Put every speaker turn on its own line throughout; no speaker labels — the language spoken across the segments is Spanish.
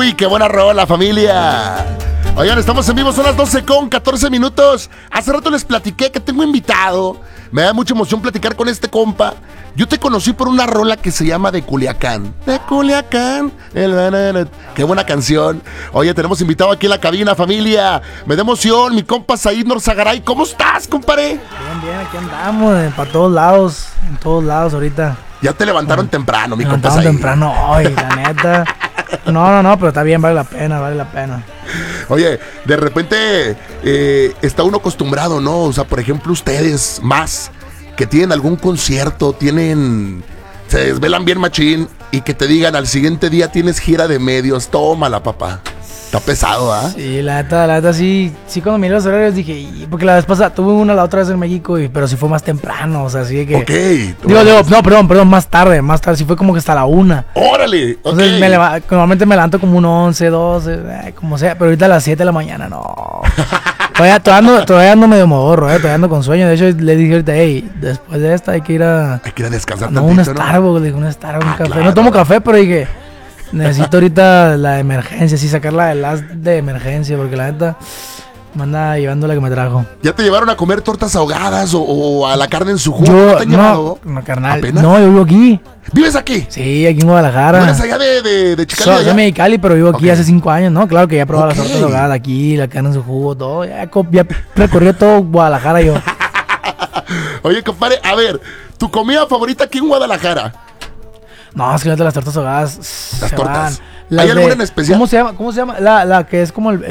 Uy, qué buena rola, familia. Oigan, estamos en vivo, son las 12:14. Hace rato les platiqué que tengo invitado. Me da mucha emoción platicar con este compa. Yo te conocí por una rola que se llama De Culiacán. De Culiacán. Qué buena canción. Oye, tenemos invitado aquí en la cabina, familia. Me da emoción, mi compa Said Norzagaray. ¿Cómo estás, compadre?
Bien, aquí andamos, para todos lados, en todos lados ahorita.
Ya te levantaron temprano, mi compa
Said.
Said.
Temprano hoy, la neta. No, pero está bien, vale la pena.
Oye, de repente está uno acostumbrado, ¿no? O sea, por ejemplo, ustedes más que tienen algún concierto, se desvelan bien machín y que te digan al siguiente día tienes gira de medios, tómala, papá. Está pesado, ¿ah?
Sí, la neta, sí, cuando miré los horarios dije, porque la vez pasada tuve la otra vez en México, pero sí fue más temprano, o sea, así de que...
Ok.
No, perdón, más tarde, sí fue como que hasta la 1.
¡Órale! Ok.
Entonces normalmente me levanto como un 11, 12, como sea, pero ahorita a las 7 de la mañana, no. Todavía ando medio modorro, todavía ando con sueño. De hecho, le dije ahorita, hey, después de esta hay que ir a
descansar
no,
tantito,
un Starbucks, digo, un Starbucks, un café.
Claro.
No tomo café, pero dije, necesito ahorita la de emergencia, sí, sacarla de las de emergencia, porque la neta me anda llevando la que me trajo.
¿Ya te llevaron a comer tortas ahogadas o a la carne en su jugo?
Yo,
¿Te han llevado?
no, carnal.
¿Apenas?
No, yo vivo aquí.
¿Vives aquí?
Sí, aquí en Guadalajara.
¿No eres allá de Chicali?
Soy Mexicali, pero vivo aquí hace 5 años, ¿no? Claro que ya he probado las
Ok.
tortas ahogadas aquí, la carne en su jugo, todo. Ya recorrí todo Guadalajara yo.
Oye, compadre, a ver, ¿tu comida favorita aquí en Guadalajara?
No, es que las tortas ahogadas.
Las tortas.
Las
¿Hay alguna en especial?
¿Cómo se llama? La que es como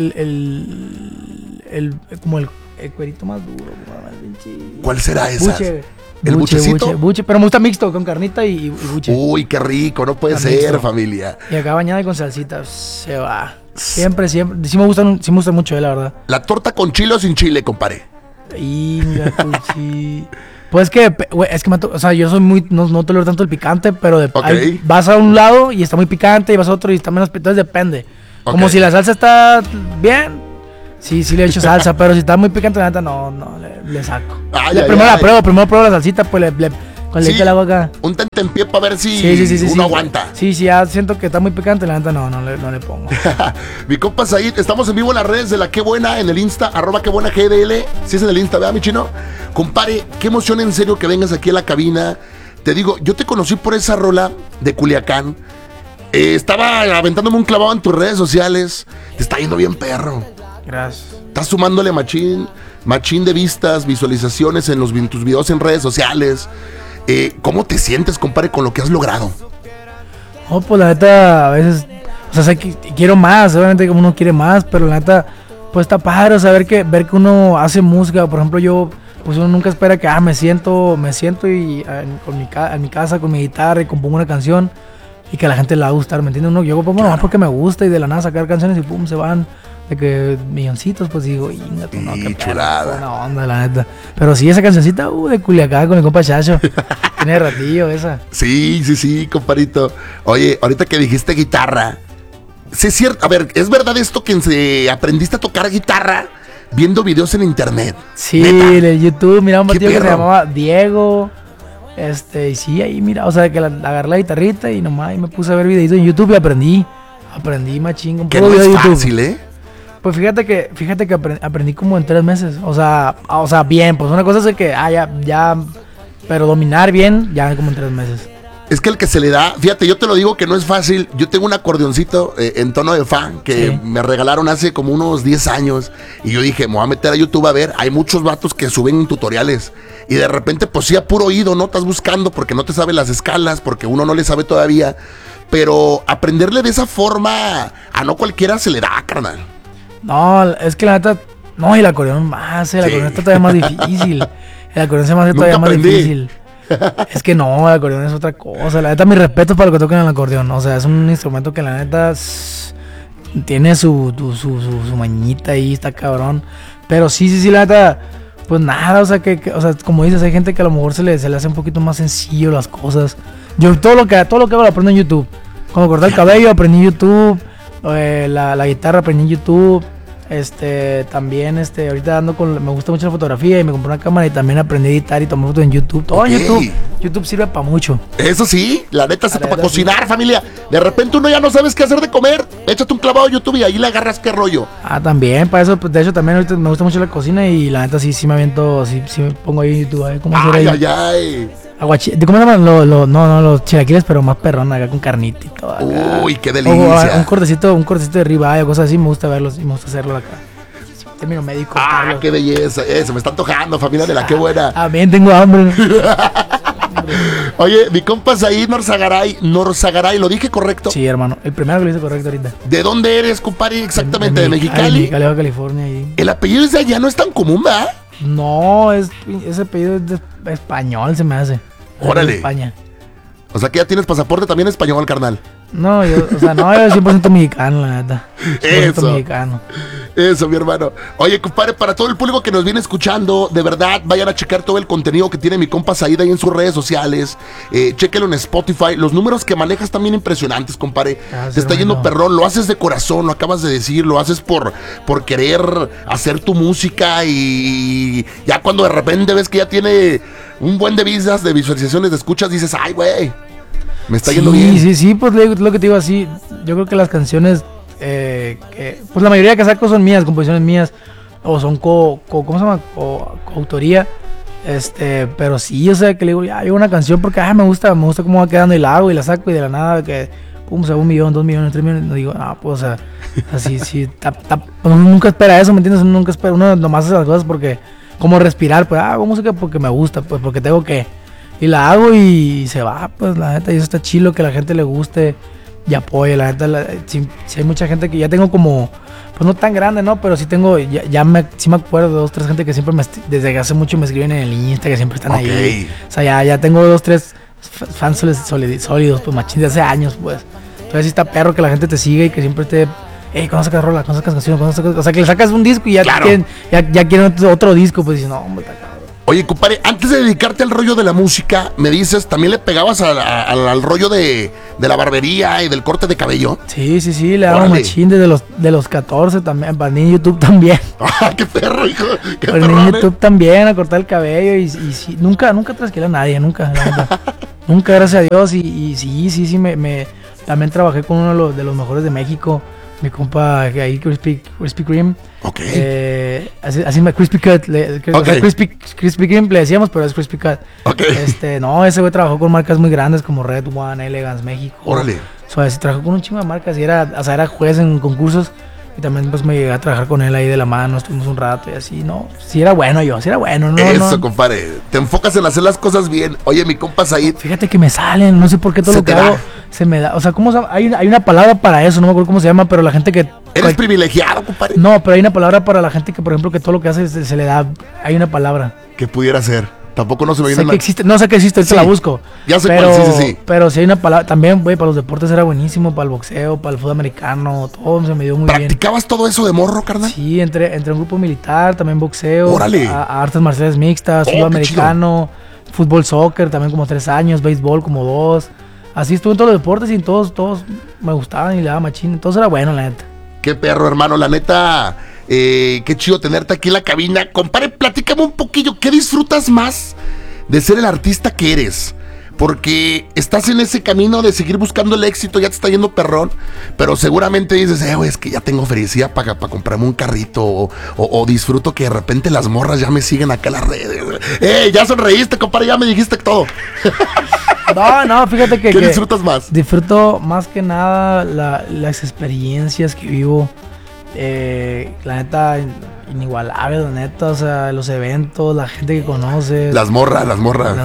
como el cuerito más duro.
¿Cuál será esa?
Buche.
¿El buchecito?
Buche, pero me gusta mixto, con carnita y buche.
Uy, qué rico, no puede
Está
ser,
mixto.
familia.
Y acá bañada y con salsita, se va. Siempre. Sí me gusta mucho, la verdad.
¿La torta con chile o sin chile, compadre?
Inga, sí. Pues es que o sea, yo soy muy, no tolero tanto el picante, pero
Ok.
vas a un lado y está muy picante y vas a otro y está menos picante, entonces depende.
Ok.
Como si la salsa está bien, sí le echo salsa, pero si está muy picante, la neta, no, le saco. Primero pruebo la salsita, pues con leche le hago acá.
Un tentempié para ver si
Sí,
uno aguanta.
Sí, ya siento que está muy picante, la neta, no le pongo.
Mi compa Said, estamos en vivo en las redes de la Qué Buena, en el Insta, @quebuenagdl. Si es en el Insta, ¿verdad, mi chino? Compadre, qué emoción en serio que vengas aquí a la cabina. Te digo, yo te conocí por esa rola de Culiacán. Estaba aventándome un clavado en tus redes sociales. Te está yendo bien, perro.
Gracias.
Estás sumándole machín de vistas, visualizaciones en tus videos en redes sociales. ¿Cómo te sientes, compadre, con lo que has logrado?
No, pues la neta, a veces, o sea, sé que quiero más, obviamente como uno quiere más, pero la neta, pues está padre, o sea, ver que uno hace música. Por ejemplo, yo, pues uno nunca espera que, me siento y en mi casa con mi guitarra y compongo una canción y que a la gente le va a gustar, ¿me entiendes? Yo compongo nomás porque me gusta y de la nada sacar canciones y pum, se van de que milloncitos, pues digo, inga, tú no, qué
chulada.
buena onda, la neta. Pero sí, esa cancioncita, de Culiacán con el compa Chacho, tiene ratillo esa.
Sí, compadrito. Oye, ahorita que dijiste guitarra, sí es cierto, a ver, ¿es verdad esto que aprendiste a tocar guitarra viendo videos en internet?
Sí,
¿Neta?
en YouTube, miraba un
¿Qué
tío que se
perro?
llamaba Diego, y sí, ahí mira, o sea, que agarré la guitarrita y nomás y me puse a ver videitos en YouTube y aprendí machín con
Que
puro
no
video
es
de YouTube.
fácil, ¿eh?
Pues fíjate que aprendí como en 3 meses, o sea, bien, pues una cosa es que, ya, pero dominar bien, ya como en 3 meses.
Es que el que se le da, fíjate, yo te lo digo que no es fácil. Yo tengo un acordeoncito en tono de fa que
Sí.
me regalaron hace como unos 10 años. Y yo dije, me voy a meter a YouTube a ver. Hay muchos vatos que suben tutoriales. Y de repente, pues sí, a puro oído, ¿no? Estás buscando porque no te sabe las escalas, porque uno no le sabe todavía. Pero aprenderle de esa forma a no cualquiera se le da, carnal.
No, es que la neta, no, y el acordeón más, el acordeón está todavía más difícil. El acordeón se me hace todavía más
aprendí.
difícil. Es que no, el acordeón es otra cosa. La neta, mi respeto para los que tocan el acordeón. O sea, es un instrumento que la neta tiene su mañita ahí, está cabrón. Pero sí, la neta, pues nada, o sea, o sea, como dices, hay gente que a lo mejor se le hace un poquito más sencillo las cosas. Yo todo lo que hago lo aprendo en YouTube. Cuando corté el cabello aprendí en YouTube. La guitarra aprendí en YouTube. También, ahorita me gusta mucho la fotografía y me compré una cámara y también aprendí a editar y tomar fotos en YouTube. Todo en YouTube. YouTube sirve para mucho.
Eso sí, la neta se para cocinar, familia. De repente uno ya no sabes qué hacer de comer. Échate un clavado a YouTube y ahí le agarras qué rollo.
También, para eso, pues, de hecho, también ahorita me gusta mucho la cocina y la neta sí me aviento, sí me pongo ahí en YouTube, a ver cómo hacer ahí.
Ay.
¿Cómo se llaman? Los chilaquiles, pero más perrón, acá con carnita y todo. Acá.
Uy, qué delicia.
Un cortecito de ribeye o cosas así, me gusta verlos y me gusta hacerlo acá. Término médico.
Qué belleza. Eso, me está antojando, familia de la qué buena.
Amén, tengo hambre.
Oye, mi compa Said Norzagaray, ¿lo dije correcto?
Sí, hermano, el primero que lo hice correcto ahorita.
¿De dónde eres, compadre? Exactamente, de
Mexicali.
Mexicali.
Baja California. Ahí.
El apellido es de allá, no es tan común, ¿verdad?
No, ese apellido es de español, se me hace.
Órale.
De España.
O sea que ya tienes pasaporte también español, carnal.
No, yo 100% mexicano, la neta. 100%
Eso.
mexicano.
Eso, mi hermano. Oye, compadre, para todo el público que nos viene escuchando, de verdad, vayan a checar todo el contenido que tiene mi compa Said ahí en sus redes sociales. Chéquenlo en Spotify. Los números que manejas también impresionantes, compadre. Te está yendo perrón, lo haces de corazón, lo acabas de decir, lo haces por querer hacer tu música y ya cuando de repente ves que ya tiene un buen de vistas, de visualizaciones, de escuchas, dices, ay, güey, me está yendo bien.
Sí, pues lo que te digo así, yo creo que las canciones, pues la mayoría que saco son mías, composiciones mías, o son ¿cómo se llama? Coautoría, pero sí, o sea, que le digo, ya, yo una canción porque, me gusta cómo va quedando y la hago y la saco y de la nada que, pum, se va 1 millón, 2 millones, 3 millones, no digo, pues, o sea, así, sí, uno nunca espera eso, ¿me entiendes? Uno nunca espera, uno nomás hace las cosas porque, como respirar, pues, hago música porque me gusta, pues, porque tengo que... Y la hago y se va, pues la neta, y eso está chilo, que a la gente le guste y apoye, la neta, si hay mucha gente que ya tengo como, pues no tan grande, ¿no? Pero sí tengo, sí me acuerdo de 2, 3 gente que siempre desde hace mucho me escriben en el Insta, que siempre están ahí. O sea, ya tengo 2, 3 fans sólidos, pues machín de hace años, pues. Entonces sí está perro que la gente te siga y que siempre esté... ¿cuándo sacas rola? ¿Cuándo sacas canciones? O sea, que le sacas un disco y ya, claro, quieren otro disco, pues dices, no, hombre, está cabrón.
Oye, compadre, antes de dedicarte al rollo de la música, me dices, ¿también le pegabas al rollo de la barbería y del corte de cabello?
Sí, le hago machín desde los 14 también, para en YouTube también.
¡Qué perro, hijo! ¡Qué
perro! En YouTube también, a cortar el cabello y sí, nunca trasquilé a nadie, nunca, la verdad. Nunca, gracias a Dios, y sí, también trabajé con uno de los mejores de México. Mi compa ahí, Crispy Kreme.
Ok.
Así me Crispy Cut. Okay. Crispy Kreme le decíamos, pero es Crispy Cut.
Ok.
No, ese güey trabajó con marcas muy grandes como Red One, Elegance, México.
Órale.
O sea, trabajó con un chingo de marcas y era juez en concursos. Y también pues me llegué a trabajar con él ahí de la mano, estuvimos un rato y así, ¿no? Sí era bueno, ¿no?
Eso, compadre. Te enfocas en hacer las cosas bien. Oye, mi compa Said.
Fíjate que me salen, no sé por qué todo lo que hago se me da. O sea, ¿cómo se llama? Hay una palabra para eso, no me acuerdo cómo se llama, pero la gente que...
Eres privilegiado, compadre.
No, pero hay una palabra para la gente que, por ejemplo, que todo lo que hace se le da... Hay una palabra.
¿Qué pudiera ser? Tampoco no se me viene
que existe, no sé que existe, ahorita la busco.
Ya sé cuál, sí.
Pero si hay una palabra, también, güey, para los deportes era buenísimo, para el boxeo, para el fútbol americano, todo se me dio muy bien.
¿Practicabas todo eso de morro, carnal?
Sí, entre un grupo militar, también boxeo,
¡órale!
A artes marciales mixtas, fútbol americano, fútbol, soccer, también como 3 años, béisbol como 2. Así estuve en todos los deportes y todos me gustaban y le daba machín, entonces era bueno, la neta.
Qué perro, hermano, la neta, qué chido tenerte aquí en la cabina. Compadre, platícame un poquillo, ¿qué disfrutas más de ser el artista que eres? Porque estás en ese camino de seguir buscando el éxito, ya te está yendo perrón, pero seguramente dices, güey, es que ya tengo felicidad para comprarme un carrito, o disfruto que de repente las morras ya me siguen acá en las redes. Ya sonreíste, compadre, ya me dijiste todo.
No, fíjate que...
¿Qué disfrutas más?
Disfruto más que nada las experiencias que vivo. La neta, inigualable, la neta, o sea, los eventos, la gente que conoces.
Las morras.
No,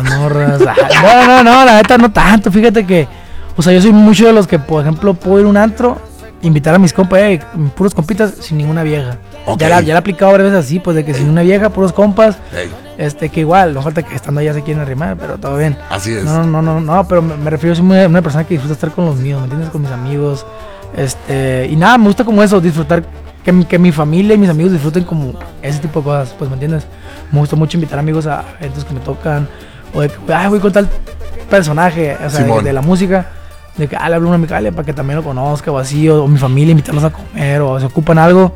la neta no tanto, fíjate que, o sea, yo soy mucho de los que, por ejemplo, puedo ir a un antro, invitar a mis compas, puros compitas, sin ninguna vieja. Okay. Ya la he aplicado varias veces así, pues de que sin una vieja, puros compas, que igual, no falta que estando allá se quieren arrimar, pero todo bien.
Así es.
No, pero me refiero, soy una persona que disfruta estar con los míos, ¿me entiendes? Con mis amigos. Y nada, me gusta como eso, disfrutar, que mi familia y mis amigos disfruten como ese tipo de cosas, pues, ¿me entiendes? Me gusta mucho invitar amigos a eventos que me tocan, o de que, voy con tal personaje, o sea, de la música, de que, le hablo a una amiga para que también lo conozca, o así, o mi familia, invitarlos a comer, o se ocupan algo,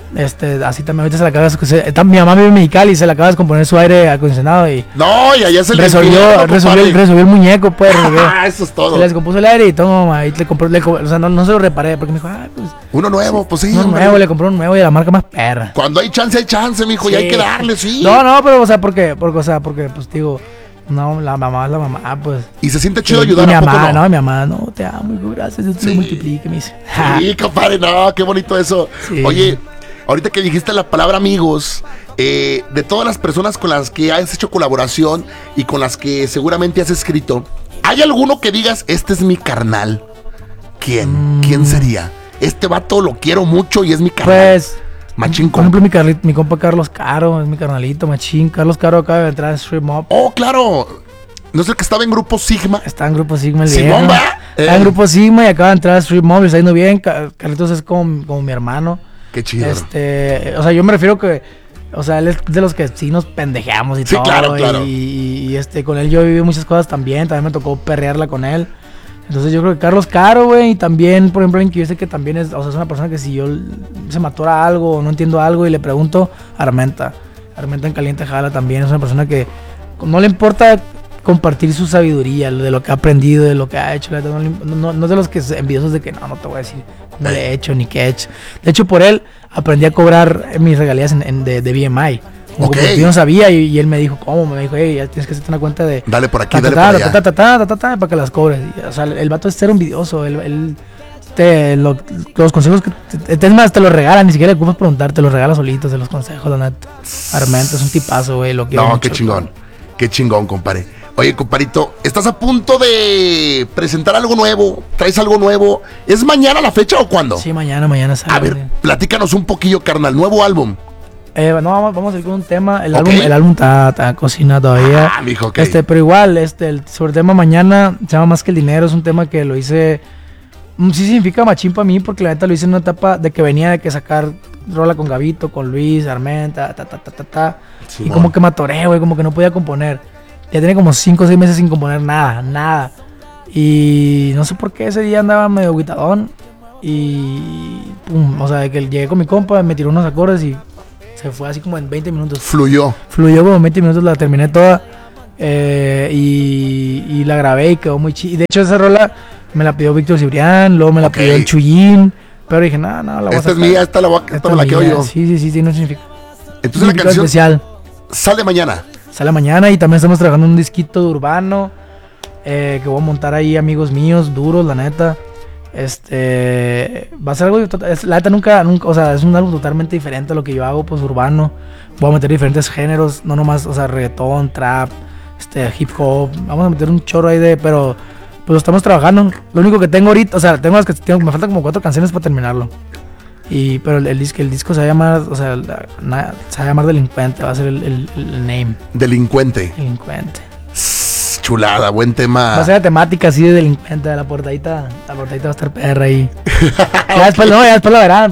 Así también ahorita se la acaba de... Mi mamá vive en Mexicali y se le acaba de descomponer su aire acondicionado y...
No, y allá se le
resolvió el muñeco, pues.
Eso es todo.
Se le descompuso el aire y todo, mamá. Y le compró, o sea, no se lo reparé porque me dijo, pues...
Uno nuevo, pues sí.
Uno nuevo, le compró un nuevo y de la marca más perra.
Cuando hay chance, mijo,
Sí.
y hay que darle, sí.
No, pero, o sea, porque, pues, digo... No, la mamá es la mamá, pues.
Y se siente chido
Y
ayudar,
mi
¿a poco
mamá,
no?
mi mamá, no, te amo, hijo, gracias, Dios te lo multiplique, me dice.
Sí, compadre, no, qué bonito eso.
Sí.
Oye, ahorita que dijiste la palabra amigos, de todas las personas con las que has hecho colaboración y con las que seguramente has escrito, ¿hay alguno que digas, este es mi carnal? ¿Quién? ¿Quién sería? Este vato lo quiero mucho y es mi carnal.
Pues,
Machín
por
compa.
ejemplo, mi compa Carlos Caro, es mi carnalito, machín. Carlos Caro acaba de entrar en Street Mob.
Oh, claro. ¿No es el que estaba en Grupo Sigma?
Está en Grupo Sigma el
Simón,
viejo.
¿va?
Está en Grupo Sigma y acaba de entrar a Street Mob y está yendo bien. Carlitos es como mi hermano.
Qué chido.
O sea, yo me refiero que... O sea, él es de los que sí nos pendejeamos y
Sí,
todo.
claro.
Y con él yo he vivido muchas cosas también. También me tocó perrearla con él. Entonces yo creo que Carlos Caro, güey, y también, por ejemplo, en que yo sé que también es una persona que si yo se me atora algo o no entiendo algo y le pregunto, Armenta en Caliente Jala también es una persona que no le importa compartir su sabiduría, de lo que ha aprendido, de lo que ha hecho, no es de los que envidiosos de que no te voy a decir cómo le he hecho ni qué he hecho. De hecho, por él aprendí a cobrar mis regalías de BMI. Como yo no sabía y él me dijo, ¿cómo? Me dijo, ya tienes que hacerte una cuenta de...
Dale por aquí, dale por allá.
Para que las cobres. O sea, el vato es ser envidioso. Los consejos es más, te los regalan, ni siquiera le ocupas preguntar, te los regala solitos de los consejos, la neta. Armenta es un tipazo, güey.
No, qué chingón. Qué chingón, compadre. Oye, compadrito, estás a punto de presentar algo nuevo. ¿Traes algo nuevo? ¿Es mañana la fecha o cuándo?
Sí, mañana sale.
A ver, platícanos un poquillo, carnal. Nuevo álbum.
No, vamos a ir con un tema. El álbum está cocina todavía.
Mijo, ok.
Pero igual, sobre el tema mañana, se llama Más que el dinero. Es un tema que lo hice. Sí significa machín para mí, porque la neta lo hice en una etapa de que venía de que sacar rola con Gabito, con Luis, Armenta, y como que me atoré, güey, como que no podía componer. Ya tenía como 5 o 6 meses sin componer nada. Y no sé por qué ese día andaba medio guitadón. Y pum, o sea, de que llegué con mi compa, me tiró unos acordes y se fue así como en 20 minutos.
Fluyó
como 20 minutos, la terminé toda. Y la grabé y quedó muy chida. De hecho, esa rola me la pidió Víctor Cibrián, luego me la pidió el Chuyín. Pero dije, no, la voy a sacar.
Esta es mía, esta me la quedo yo.
Sí, no significa.
Entonces la canción
especial.
sale mañana.
Sale mañana y también estamos trabajando en un disquito de urbano. Que voy a montar ahí amigos míos, duros, la neta. Va a ser algo, la neta nunca, o sea, es un álbum totalmente diferente a lo que yo hago, pues urbano. Voy a meter diferentes géneros, no nomás, o sea, reggaetón, trap, hip hop. Vamos a meter un chorro ahí pero pues lo estamos trabajando. Lo único que tengo ahorita, o sea, me faltan como 4 canciones para terminarlo. Pero el disco se va a llamar, o sea, se va a llamar Delincuente, va a ser el name.
Delincuente. Chulada, buen tema.
Va a ser la temática así de delincuente, de la portadita va a estar perra ahí. ya después la verán,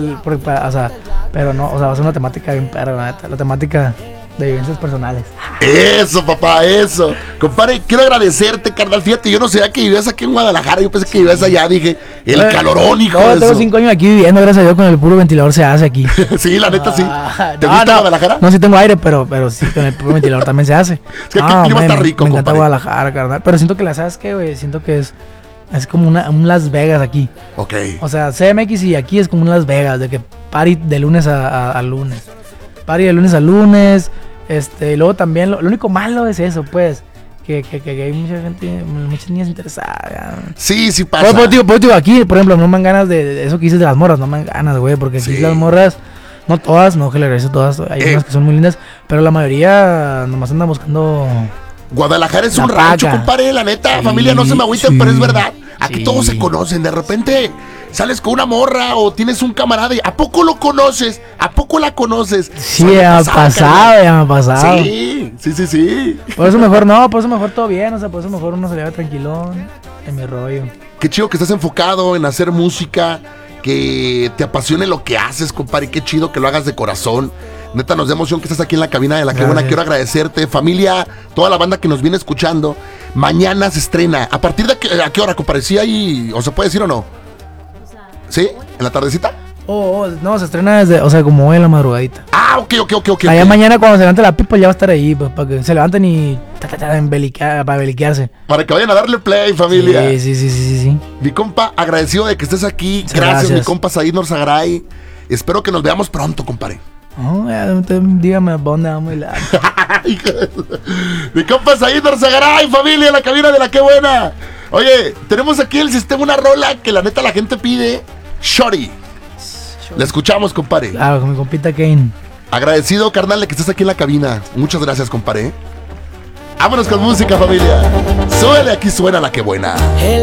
pero no, o sea, va a ser una temática bien perra, la neta, la temática de vivencias personales.
Eso, papá, eso. Compadre, quiero agradecerte, carnal. Fíjate, yo no sabía que vivías aquí en Guadalajara, yo pensé que vivías allá, dije, el calorón, hijo de
tengo
eso.
5 años aquí viviendo, gracias a Dios, con el puro ventilador se hace aquí.
Sí, la neta, sí. ¿Te gusta Guadalajara?
No, sí tengo aire, pero sí, con el puro ventilador también se hace.
Es que aquí el clima está rico,
me encanta
compadre.
Guadalajara, carnal. Pero siento que ¿sabes qué, güey? Siento que es como un Las Vegas aquí.
Ok.
O sea, CMX y aquí es como un Las Vegas, de que party de lunes a lunes. Party de lunes a lunes. Y luego también, lo único malo es eso, pues. Que hay mucha gente, muchas niñas interesadas.
Sí pasa.
Pues digo, aquí, por ejemplo, no me dan ganas de eso que dices de las morras, no me dan ganas, güey, porque aquí las morras, no todas, no que le agradezco todas, hay unas que son muy lindas, pero la mayoría nomás andan buscando.
Guadalajara es un rancho, compadre, la neta, familia, no se me agüiten, pero es verdad. Aquí todos se conocen, de repente sales con una morra o tienes un camarada y ¿a poco lo conoces? ¿A poco la conoces?
Sí, ya me ha pasado.
Sí.
Por eso mejor todo bien, o sea, por eso mejor uno se le va tranquilón en mi rollo.
Qué chido que estás enfocado en hacer música, que te apasione lo que haces, compadre, qué chido que lo hagas de corazón. Neta, nos da emoción que estés aquí en la cabina de La Que Buena. Quiero agradecerte, familia, toda la banda que nos viene escuchando. Mañana se estrena. ¿A partir de a qué hora, compadre? ¿Sí hay, o se puede decir o no? ¿Sí? ¿En la tardecita?
No, se estrena desde, o sea, como hoy en la madrugadita.
Ah, ok.
Allá mañana cuando se levante la pipa ya va a estar ahí, pues, para que se levanten y para embeliquearse.
Para que vayan a darle play, familia.
Sí.
Mi compa, agradecido de que estés aquí.
Sí,
Gracias, mi
gracias.
compa Said Norzagaray. Espero que nos veamos pronto, compadre.
No, dígame a dónde vamos y la...
Mi compa Said Norzagaray, familia, la cabina de la que buena. Oye, tenemos aquí en el sistema una rola que la neta la gente pide. Shorty. La escuchamos, compadre.
Claro, con mi compita Kane.
Agradecido, carnal, de que estés aquí en la cabina. Muchas gracias, compadre. Vámonos con música, familia. Súbele, aquí suena la que buena.